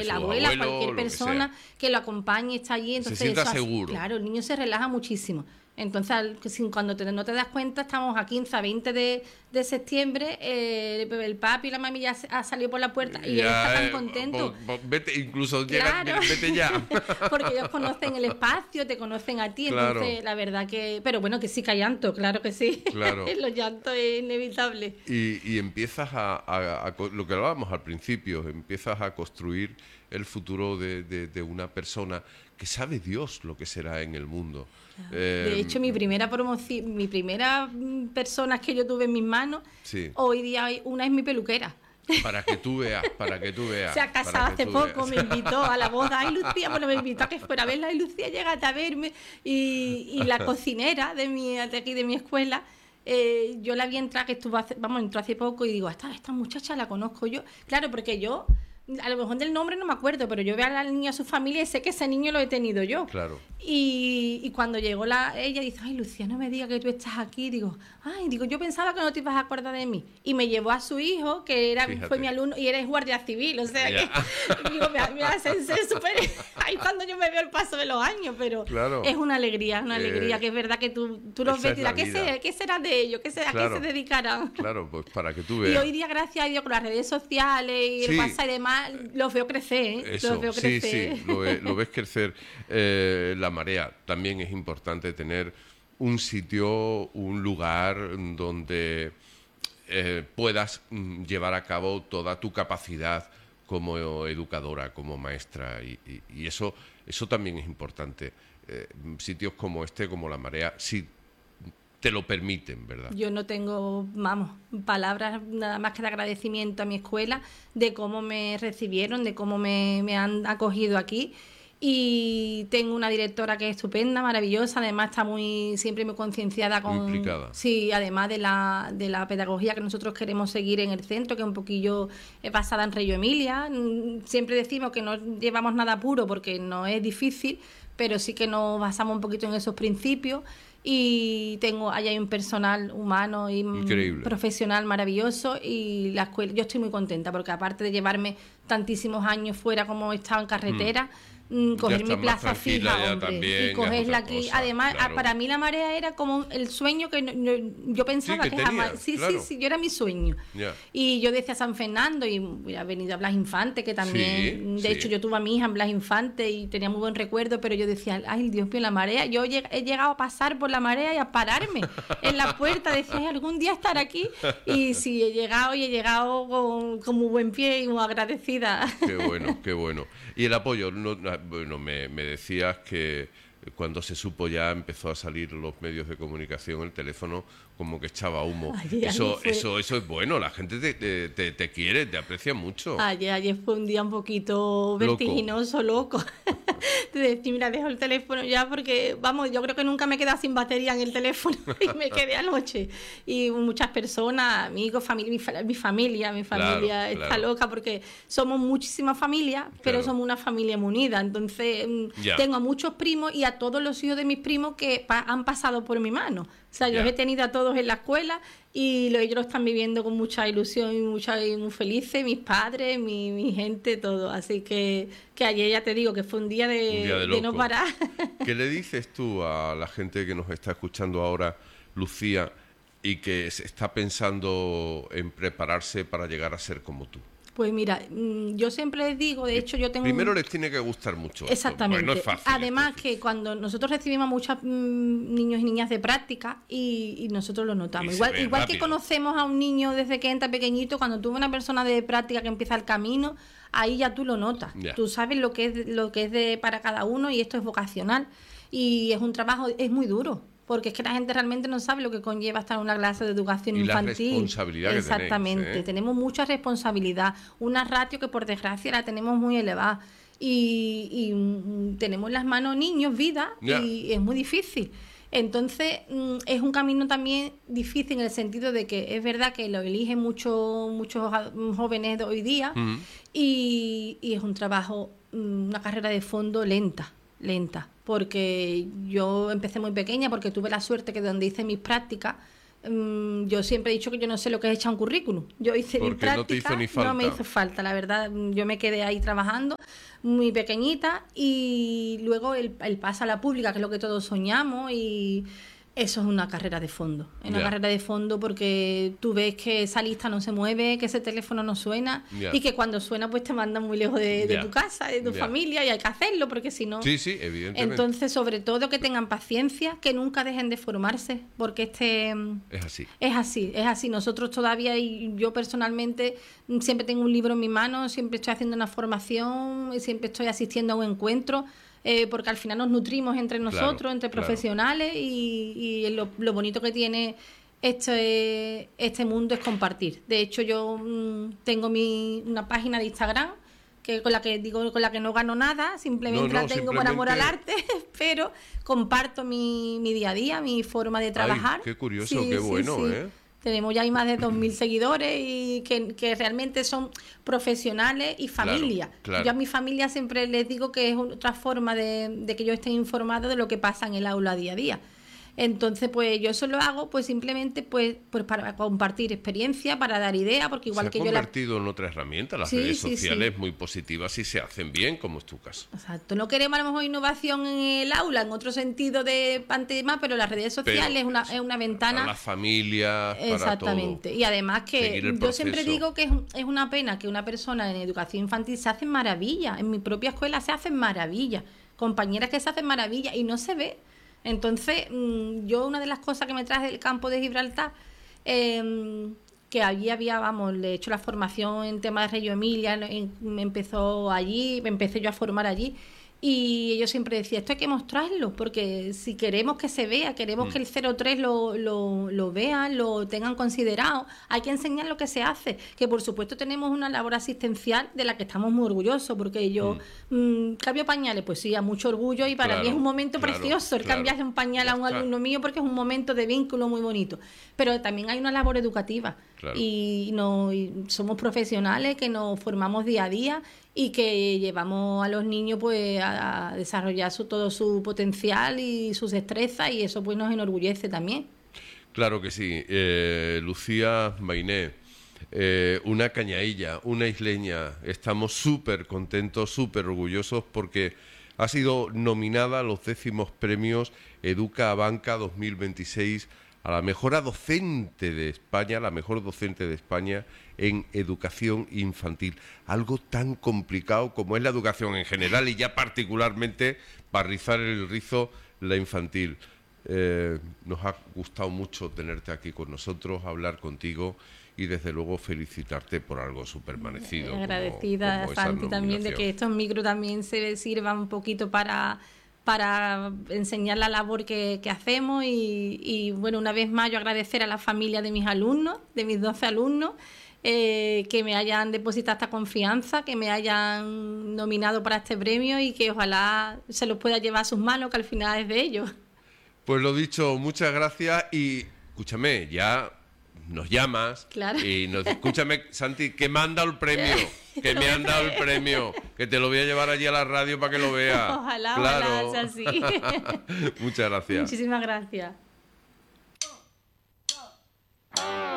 la sus abuela, abuelos, cualquier lo que persona que lo acompañe, está allí. Entonces, se sienta eso seguro. claro, el niño se relaja muchísimo. Entonces, cuando no te das cuenta, estamos a 15, a 20 de septiembre, el papi y la mami ya ha salido por la puerta y él está tan contento. Vete, incluso Claro. vete ya. Porque ellos conocen el espacio, te conocen a ti, Claro. entonces la verdad que... Pero bueno, que sí que hay llanto, claro que sí. Claro. Los llantos es inevitable. Y empiezas a lo que hablábamos al principio, empiezas a construir el futuro de una persona que sabe Dios lo que será en el mundo. Claro. De hecho, mi primera persona que yo tuve en mis manos, sí. hoy día una es mi peluquera. Para que tú veas. Se ha casado hace poco, me invitó a la boda. Ay, Lucía, bueno, me invitó a que fuera a verla. Y Lucía, llégate a verme. Y la cocinera de aquí de mi escuela, yo la vi entrar, entró hace poco y digo, esta muchacha la conozco yo. Claro, porque yo, a lo mejor del nombre no me acuerdo, pero yo veo a la niña, a su familia y sé que ese niño lo he tenido yo. Claro. Y cuando llegó ella dice, ay, Lucía, no me digas que tú estás aquí. Digo, yo pensaba que no te ibas a acordar de mí. Y me llevó a su hijo, que fue mi alumno, y eres guardia civil, o sea que digo, me hacen ser súper... Ahí cuando yo me veo el paso de los años, pero claro. Es una alegría, que es verdad que tú los ves y dirás, ¿qué será de ellos? Claro. ¿A qué se dedicarán? Claro, pues para que tú veas. Y hoy día, gracias a Dios, con las redes sociales y el WhatsApp y demás, los veo crecer, ¿eh? Eso, Los veo crecer. Sí, lo ves crecer. La marea. También es importante tener un sitio, un lugar donde puedas llevar a cabo toda tu capacidad como educadora, como maestra, y eso también es importante. Sitios como como la marea, sí te lo permiten, ¿verdad? Yo no tengo, palabras nada más que de agradecimiento a mi escuela, de cómo me recibieron, de cómo me han acogido aquí. Y tengo una directora que es estupenda, maravillosa, además está siempre muy concienciada con... Muy implicada. Sí, además de la pedagogía que nosotros queremos seguir en el centro, que es un poquillo basada en Reggio Emilia. Siempre decimos que no llevamos nada puro porque no es difícil, pero sí que nos basamos un poquito en esos principios. Y allá hay un personal humano y increíble, profesional maravilloso, y la escuela, yo estoy muy contenta porque aparte de llevarme tantísimos años fuera como he estado en carretera, coger mi plaza fija, hombre, también, y cogerla aquí. Cosa, además, claro. Para mí la marea era como el sueño que yo pensaba que jamás. claro. Sí, yo era mi sueño. Yeah. Y yo decía San Fernando y ha venido a Blas Infante, que también, de hecho, yo tuve a mi hija en Blas Infante y tenía muy buen recuerdo, pero yo decía, ay, Dios mío, la marea. Yo he llegado a pasar por la marea y a pararme en la puerta, decía, ay, algún día estar aquí. Y sí, he llegado con muy buen pie y muy agradecida. Qué bueno. Y el apoyo, bueno, me decías que cuando se supo ya empezó a salir los medios de comunicación, el teléfono como que echaba humo. Eso es bueno, la gente te quiere, te aprecia mucho. Ayer fue un día un poquito vertiginoso, loco. Te decía, mira, dejo el teléfono ya porque, yo creo que nunca me he quedado sin batería en el teléfono y me quedé anoche. Y muchas personas, amigos, mi familia está loca porque somos muchísimas familias, pero somos una familia muy unida. Entonces, tengo a muchos primos y a todos los hijos de mis primos que han pasado por mi mano. O sea, yo he tenido a todos en la escuela y ellos lo están viviendo con mucha ilusión y muy felices, mis padres, mi gente, todo. Así que ayer ya te digo que fue un día de no parar. ¿Qué le dices tú a la gente que nos está escuchando ahora, Lucía, y que se está pensando en prepararse para llegar a ser como tú? Pues mira, yo siempre les digo, de hecho yo tengo... Primero les tiene que gustar mucho. Exactamente. No es fácil. Además que cuando nosotros recibimos a muchos niños y niñas de práctica y nosotros lo notamos. Igual que conocemos a un niño desde que entra pequeñito, cuando tú ves una persona de práctica que empieza el camino, ahí ya tú lo notas. Tú sabes lo que es para cada uno y esto es vocacional. Y es un trabajo, es muy duro. Porque es que la gente realmente no sabe lo que conlleva estar en una clase de educación infantil. La responsabilidad que exactamente, tenemos mucha responsabilidad, una ratio que por desgracia la tenemos muy elevada y tenemos en las manos niños, vida, y es muy difícil. Entonces es un camino también difícil en el sentido de que es verdad que lo eligen muchos jóvenes de hoy día y es un trabajo, una carrera de fondo lenta, porque yo empecé muy pequeña porque tuve la suerte que donde hice mis prácticas yo siempre he dicho que yo no sé lo que es echar un currículum. Yo hice mi práctica, no te hizo ni falta. No me hizo falta, la verdad. Yo me quedé ahí trabajando, muy pequeñita, y luego el paso a la pública, que es lo que todos soñamos, y eso es una carrera de fondo. Es una carrera de fondo porque tú ves que esa lista no se mueve, que ese teléfono no suena, y que cuando suena pues te mandan muy lejos de tu casa, de tu familia, y hay que hacerlo porque si no... Sí, evidentemente. Entonces, sobre todo que tengan paciencia, que nunca dejen de formarse, porque es así. Nosotros todavía, y yo personalmente, siempre tengo un libro en mi mano, siempre estoy haciendo una formación, siempre estoy asistiendo a un encuentro, porque al final nos nutrimos entre nosotros, entre profesionales, y lo bonito que tiene este mundo es compartir. De hecho, yo tengo una página de Instagram con la que no gano nada, simplemente la tengo por amor al arte, pero comparto mi día a día, mi forma de trabajar. Qué curioso, qué bueno, sí. Tenemos ya más de 2.000 seguidores y que realmente son profesionales y familia. Claro. Yo a mi familia siempre les digo que es otra forma de que yo esté informado de lo que pasa en el aula día a día. Entonces, pues yo eso lo hago pues simplemente pues para compartir experiencia, para dar ideas, porque igual que yo... Se ha convertido en otra herramienta, las redes sociales muy positivas si se hacen bien, como es tu caso. Exacto, no queremos a lo mejor innovación en el aula, en otro sentido de tema, pero las redes sociales es una ventana... Para las familias, exactamente. Para todo. Y además que yo siempre digo que es una pena que una persona en educación infantil se hace maravillas, en mi propia escuela se hacen maravillas, compañeras que se hacen maravillas y no se ve. Entonces, yo una de las cosas que me traje del campo de Gibraltar, que allí le he hecho la formación en temas de Reggio Emilia, me empecé yo a formar allí, y ellos siempre decían, esto hay que mostrarlo, porque si queremos que se vea, queremos que el 03 lo vean, lo tengan considerado, hay que enseñar lo que se hace, que por supuesto tenemos una labor asistencial de la que estamos muy orgullosos, porque yo cambio pañales, pues sí, a mucho orgullo, y para mí es un momento precioso el cambiarle un pañal a un alumno mío, porque es un momento de vínculo muy bonito, pero también hay una labor educativa, y somos profesionales que nos formamos día a día y que llevamos a los niños pues a desarrollar todo su potencial y sus destrezas, y eso pues nos enorgullece también. Claro que sí. Lucía Mainé, una cañailla, una isleña, estamos súper contentos, súper orgullosos porque ha sido nominada a los 10º premios Educa Banca 2026 a la mejor docente de España, la mejor docente de España en educación infantil. Algo tan complicado como es la educación en general y ya particularmente para rizar el rizo la infantil. Nos ha gustado mucho tenerte aquí con nosotros, hablar contigo y desde luego felicitarte por algo súper merecido. Agradecida, como Santi, también de que estos micros también se sirvan un poquito para enseñar la labor que hacemos, y bueno, una vez más yo agradecer a la familia de mis alumnos, de mis 12 alumnos, que me hayan depositado esta confianza, que me hayan nominado para este premio, y que ojalá se los pueda llevar a sus manos, que al final es de ellos. Pues lo dicho, muchas gracias, y escúchame, ya nos llamas, claro. Y escúchame, Santi, que me han dado el premio, que me han dado el premio, que te lo voy a llevar allí a la radio para que lo veas. Ojalá sea así. Muchas gracias. Muchísimas gracias.